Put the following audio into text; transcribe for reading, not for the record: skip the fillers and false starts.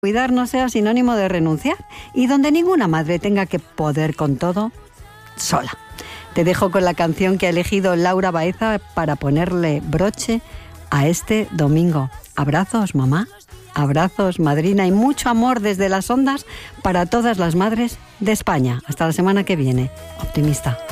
cuidar no sea sinónimo de renunciar y donde ninguna madre tenga que poder con todo sola. Te dejo con la canción que ha elegido Laura Baeza para ponerle broche a este domingo. Abrazos, mamá, abrazos, madrina, y mucho amor desde las ondas para todas las madres de España. Hasta la semana que viene. Optimista.